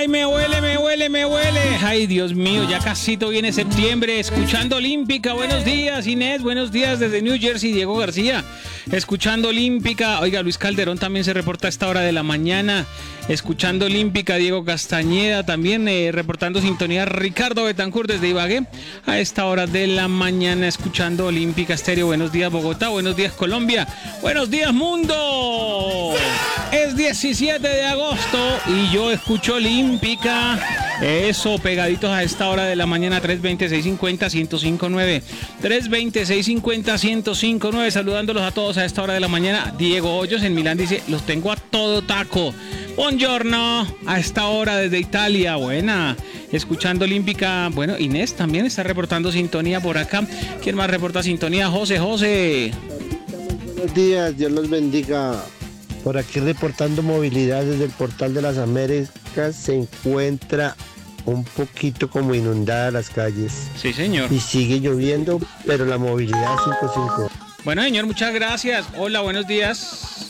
Ay, me huele, me huele, me huele. Ay, Dios mío, ya casito viene septiembre. Escuchando Olímpica, buenos días, Inés, buenos días desde New Jersey, Diego García. Escuchando Olímpica, oiga, Luis Calderón también se reporta a esta hora de la mañana. Escuchando Olímpica, Diego Castañeda también reportando sintonía. Ricardo Betancourt desde Ibagué a esta hora de la mañana escuchando Olímpica Estéreo. Buenos días Bogotá, buenos días Colombia, buenos días mundo. Es 17 de agosto y yo escucho Olímpica. Eso, pegaditos a esta hora de la mañana, 320-650-1059. 320-650-1059. Saludándolos a todos a esta hora de la mañana. Diego Hoyos en Milán dice, los tengo a todo taco. Buongiorno, a esta hora desde Italia, buena, escuchando Olímpica. Bueno, Inés también está reportando sintonía por acá. ¿Quién más reporta sintonía? José. Buenos días, Dios los bendiga. Por aquí reportando movilidad desde el Portal de las Américas. Se encuentra un poquito como inundada las calles. Sí, señor. Y sigue lloviendo, pero la movilidad 5-5. Bueno, señor, muchas gracias. Hola, buenos días.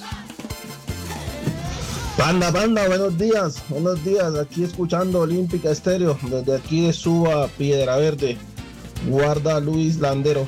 Banda, buenos días, aquí escuchando Olímpica Estéreo, desde aquí de Suba, Piedra Verde, guarda Luis Landero.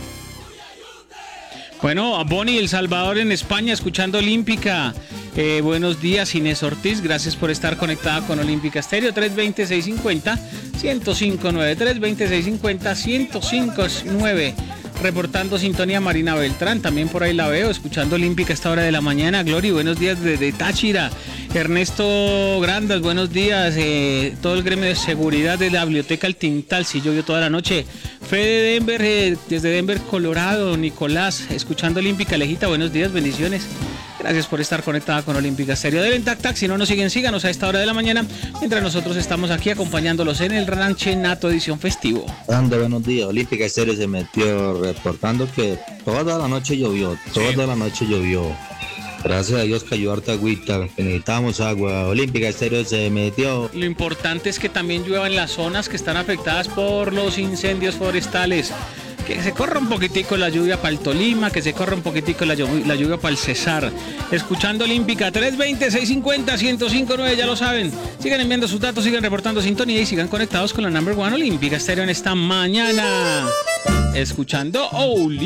Bueno, a Bonnie El Salvador en España, escuchando Olímpica. Buenos días, Inés Ortiz, gracias por estar conectada con Olímpica Estéreo, 320-650-1059, 320-650-1059. Reportando sintonía Marina Beltrán, también por ahí la veo, escuchando Olímpica a esta hora de la mañana. Glory, buenos días desde Táchira. Ernesto Grandas, buenos días. Todo el gremio de seguridad de la Biblioteca El Tintal, sí llovió toda la noche. Fede Denver, desde Denver, Colorado. Nicolás, escuchando Olímpica. Alejita, buenos días, bendiciones. Gracias por estar conectada con Olímpica Estéreo. Deben tac, si no nos siguen, síganos a esta hora de la mañana, mientras nosotros estamos aquí acompañándolos en el Ranchenato edición festivo. Ando, buenos días. Olímpica Estéreo se metió reportando que toda la noche llovió, Gracias a Dios cayó harta agüita, que necesitábamos agua. Olímpica Estéreo se metió. Lo importante es que también llueva en las zonas que están afectadas por los incendios forestales. Que se corra un poquitico la lluvia para el Tolima, que se corra un poquitico la lluvia para el Cesar. Escuchando Olímpica, 320-650-1059, ya lo saben. Sigan enviando sus datos, sigan reportando sintonía y sigan conectados con la number one Olímpica Estéreo en esta mañana. Escuchando Olímpica.